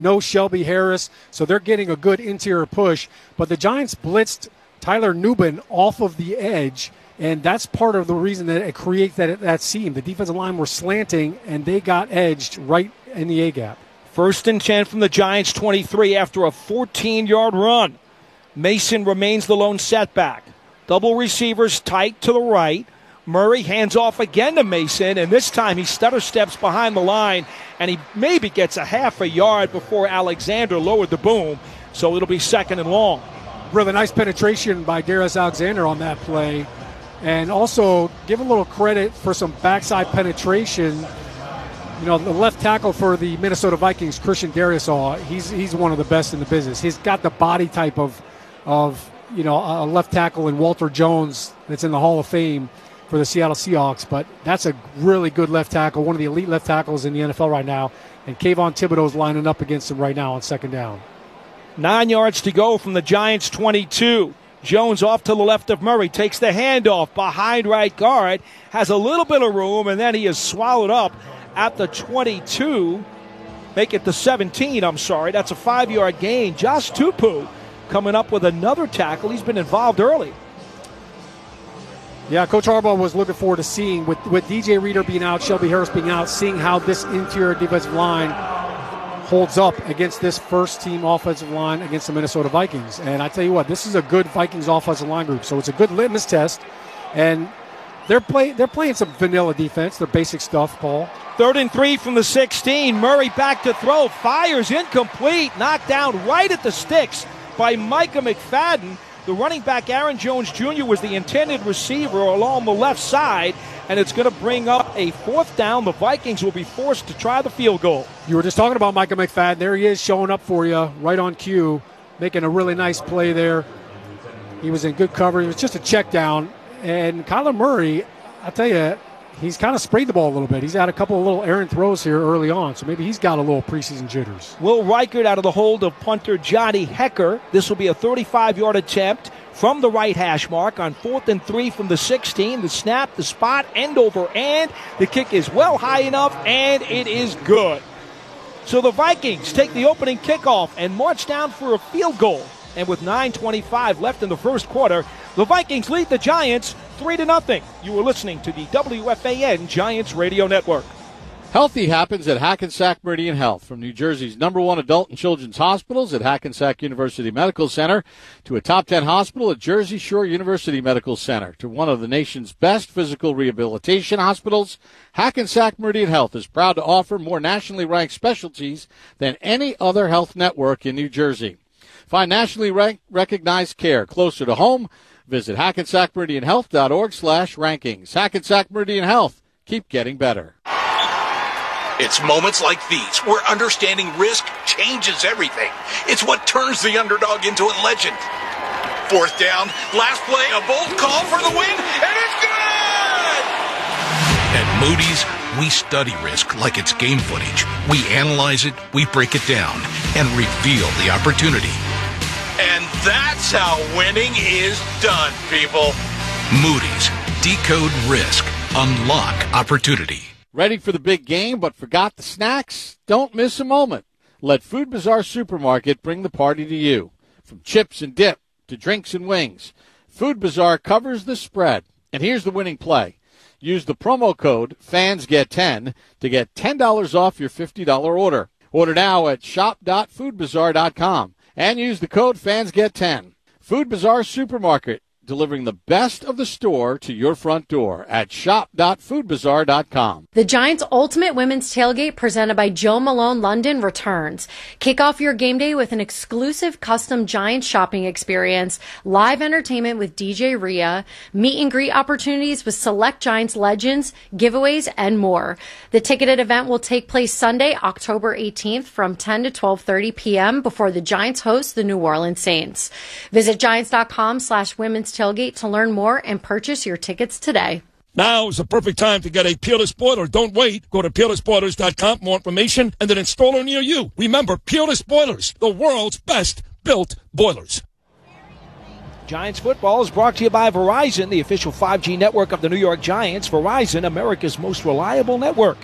no Shelby Harris, so they're getting a good interior push. But the Giants blitzed Tyler Nubin off of the edge, and that's part of the reason that it creates that seam. The defensive line were slanting, and they got edged right in the A-gap. 1st and 10 from the Giants' 23 after a 14-yard run. Mason remains the lone setback. Double receivers tight to the right. Murray hands off again to Mason, and this time he stutter steps behind the line, and he maybe gets a half a yard before Alexander lowered the boom, so it'll be 2nd and long. Really nice penetration by Darius Alexander on that play, and also give a little credit for some backside penetration. You know, the left tackle for the Minnesota Vikings, Christian Darrisaw, he's one of the best in the business. He's got the body type of a left tackle in Walter Jones that's in the Hall of Fame for the Seattle Seahawks, but that's a really good left tackle, one of the elite left tackles in the NFL right now, and Kayvon Thibodeau's lining up against him right now on 2nd down. 9 yards to go from the Giants' 22. Jones off to the left of Murray, takes the handoff behind right guard, has a little bit of room, and then he is swallowed up at the 22. Make it the 17, I'm sorry. That's a 5-yard gain. Josh Tupou coming up with another tackle. He's been involved early. Yeah, Coach Harbaugh was looking forward to seeing, with DJ Reader being out, Shelby Harris being out, seeing how this interior defensive line holds up against this first-team offensive line against the Minnesota Vikings. And I tell you what, this is a good Vikings offensive line group, so it's a good litmus test. And they're playing some vanilla defense, their basic stuff, Paul. 3rd and 3 from the 16. Murray back to throw, fires incomplete, knocked down right at the sticks by Micah McFadden. The running back, Aaron Jones Jr., was the intended receiver along the left side, and it's going to bring up a 4th down. The Vikings will be forced to try the field goal. You were just talking about Micah McFadden. There he is showing up for you right on cue, making a really nice play there. He was in good cover. It was just a check down. And Kyler Murray, I tell you, he's kind of sprayed the ball a little bit. He's had a couple of little errant throws here early on, so maybe he's got a little preseason jitters. Will Reichert out of the hold of punter Johnny Hecker. This will be a 35-yard attempt from the right hash mark on 4th and 3 from the 16. The snap, the spot, end over end. The kick is well high enough, and it is good. So the Vikings take the opening kickoff and march down for a field goal. And with 9:25 left in the first quarter, the Vikings lead the Giants 3-0. You are listening to the WFAN Giants Radio Network. Healthy happens at Hackensack Meridian Health. From New Jersey's #1 adult and children's hospitals at Hackensack University Medical Center to a top 10 hospital at Jersey Shore University Medical Center to one of the nation's best physical rehabilitation hospitals, Hackensack Meridian Health is proud to offer more nationally ranked specialties than any other health network in New Jersey. Find nationally recognized care closer to home. Visit hackensackmeridianhealth.org/rankings. Hackensack Meridian Health. Keep getting better. It's moments like these where understanding risk changes everything. It's what turns the underdog into a legend. 4th down, last play, a bold call for the win, and it's good! At Moody's, we study risk like it's game footage. We analyze it, we break it down, and reveal the opportunity. And that's how winning is done, people. Moody's, decode risk, unlock opportunity. Ready for the big game but forgot the snacks? Don't miss a moment. Let Food Bazaar Supermarket bring the party to you. From chips and dip to drinks and wings, Food Bazaar covers the spread. And here's the winning play. Use the promo code FANSGET10 to get $10 off your $50 order. Order now at shop.foodbazaar.com and use the code FANSGET10. Food Bazaar Supermarket, delivering the best of the store to your front door at shop.foodbazaar.com. The Giants' Ultimate Women's Tailgate presented by Joe Malone London returns. Kick off your game day with an exclusive custom Giants shopping experience, live entertainment with DJ Rhea, meet and greet opportunities with select Giants legends, giveaways, and more. The ticketed event will take place Sunday, October 18th from 10 to 12:30 p.m. before the Giants host the New Orleans Saints. Visit giants.com/women's tailgate to learn more and purchase your tickets today. Now is the perfect time to get a Peerless Boiler. Don't wait. Go to PeerlessBoilers.com for more information and an installer near you. Remember, Peerless Boilers, the world's best built boilers. Giants football is brought to you by Verizon, the official 5G network of the New York Giants. Verizon, America's most reliable network.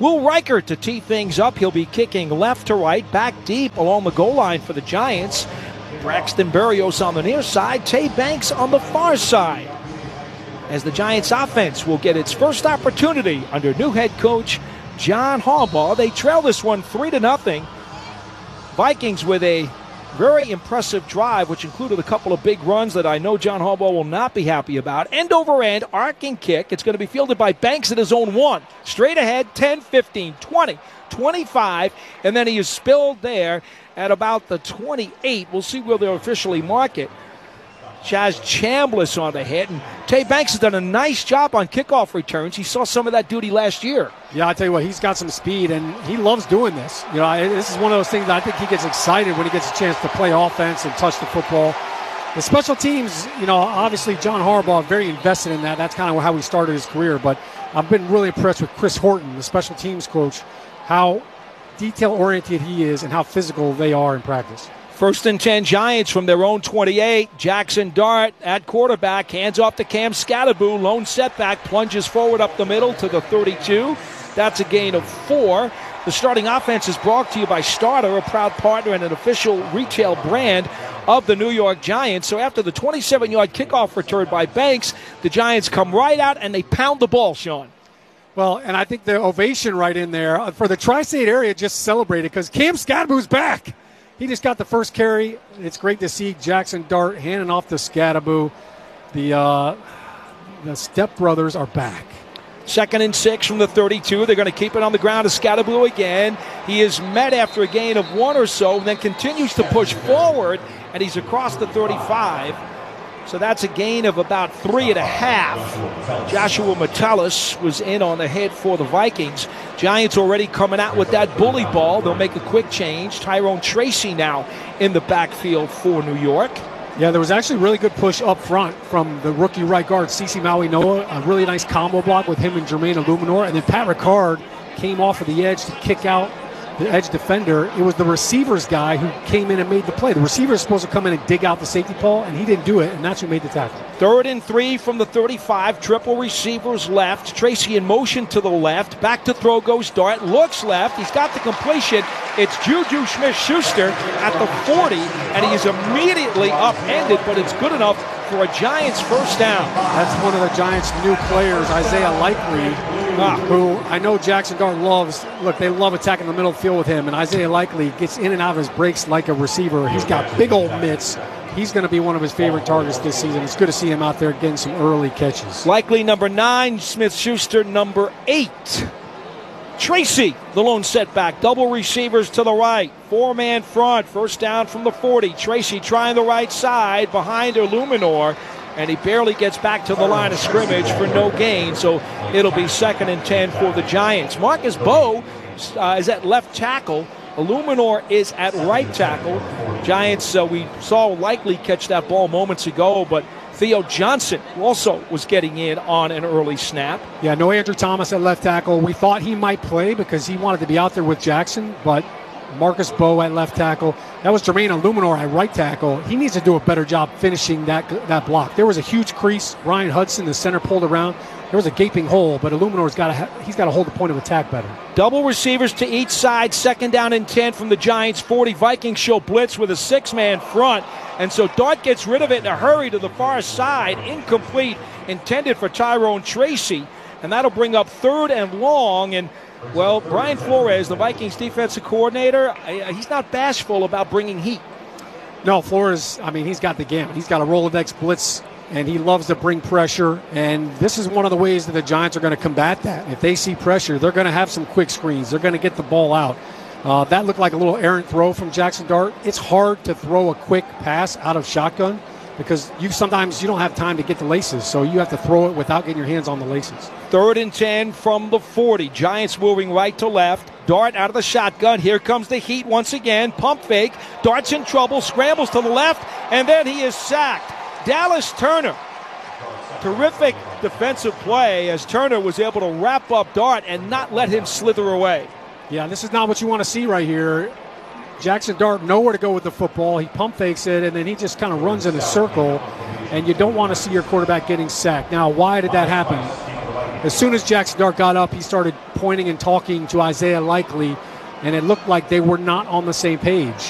Will Reichert to tee things up. He'll be kicking left to right, back deep along the goal line for the Giants. Braxton Berrios on the near side, Tay Banks on the far side. As the Giants offense will get its first opportunity under new head coach John Harbaugh. They trail this one 3-0. Vikings with a very impressive drive, which included a couple of big runs that I know John Harbaugh will not be happy about. End over end, arcing kick. It's going to be fielded by Banks at his own 1. Straight ahead, 10, 15, 20, 25, and then he is spilled there at about the 28. We'll see where they'll officially mark it. Chaz Chambliss on the hit, and Tay Banks has done a nice job on kickoff returns. He saw some of that duty last year. Yeah, I tell you what, he's got some speed, and he loves doing this. You know, this is one of those things that I think he gets excited when he gets a chance to play offense and touch the football. The special teams, you know, obviously John Harbaugh very invested in that. That's kind of how he started his career. But I've been really impressed with Chris Horton, the special teams coach, how detail-oriented he is and how physical they are in practice. 1st and 10 Giants from their own 28. Jackson Dart at quarterback, hands off to Cam Scattaboo. Lone setback, plunges forward up the middle to the 32. That's a gain of 4. The starting offense is brought to you by Starter, a proud partner and an official retail brand of the New York Giants. So after the 27-yard kickoff return by Banks, the Giants come right out and they pound the ball, Sean. Well, and I think the ovation right in there for the Tri-State area just celebrated because Cam Scattaboo's back. He just got the first carry. It's great to see Jackson Dart handing off to Scattaboo. The Step brothers are back. 2nd and 6 from the 32. They're going to keep it on the ground to Scattaboo again. He is met after a gain of 1 or so, and then continues to push forward, and he's across the 35. So that's a gain of about 3.5. Joshua Metellus was in on the hit for the Vikings. Giants already coming out with that bully ball. They'll make a quick change. Tyrone Tracy now in the backfield for New York. Yeah, there was actually a really good push up front from the rookie right guard, CeCe Maui Noah. A really nice combo block with him and Jermaine Illuminor. And then Pat Ricard came off of the edge to kick out the edge defender. It was the receiver's guy who came in and made the play. The receiver is supposed to come in and dig out the safety ball, and he didn't do it, and that's who made the tackle. 3rd and 3 from the 35. Triple receivers left. Tracy in motion to the left. Back to throw goes Dart. Looks left. He's got the completion. It's Juju Smith-Schuster at the 40, and he is immediately upended, but it's good enough for a Giants first down. That's one of the Giants' new players, Isaiah Likely, who I know Jackson Dart loves. Look, they love attacking the middle of the field with him, and Isaiah Likely gets in and out of his breaks like a receiver. He's got big old mitts. He's going to be one of his favorite targets this season. It's good to see him out there getting some early catches. Likely number 9, Smith-Schuster number 8. Tracy, the lone setback. Double receivers to the right. 4-man front. First down from the 40. Tracy trying the right side behind Illuminor. And he barely gets back to the line of scrimmage for no gain. So it'll be 2nd and 10 for the Giants. Marcus Bowe is at left tackle. Illuminor is at right tackle. Giants, we saw Likely catch that ball moments ago, but Theo Johnson also was getting in on an early snap. Yeah, no Andrew Thomas at left tackle. We thought he might play because he wanted to be out there with Jackson, but Marcus Bowe at left tackle. That was Jermaine Illuminor at right tackle. He needs to do a better job finishing that block. There was a huge crease. Ryan Hudson, the center, pulled around. There was a gaping hole, but Illuminor's got to hold the point of attack better. Double receivers to each side. 2nd down and 10 from the Giants' 40. Vikings show blitz with a 6-man front. And so Dart gets rid of it in a hurry to the far side. Incomplete, intended for Tyrone Tracy. And that'll bring up 3rd and long. And, well, Brian Flores, the Vikings defensive coordinator, he's not bashful about bringing heat. No, Flores, I mean, he's got the gamut. He's got a Rolodex blitz, and he loves to bring pressure. And this is one of the ways that the Giants are going to combat that. If they see pressure, they're going to have some quick screens. They're going to get the ball out. That looked like a little errant throw from Jackson Dart. It's hard to throw a quick pass out of shotgun because sometimes you don't have time to get the laces, so you have to throw it without getting your hands on the laces. 3rd and 10 from the 40. Giants moving right to left. Dart out of the shotgun. Here comes the heat once again. Pump fake. Dart's in trouble. Scrambles to the left, and then he is sacked. Dallas Turner. Terrific defensive play as Turner was able to wrap up Dart and not let him slither away. Yeah, this is not what you want to see right here. Jackson Dart nowhere to go with the football. He pump fakes it, and then he just kind of runs in a circle, and you don't want to see your quarterback getting sacked. Now, why did that happen? as soon as Jackson Dart got up, he started pointing and talking to Isaiah Likely, and it looked like they were not on the same page.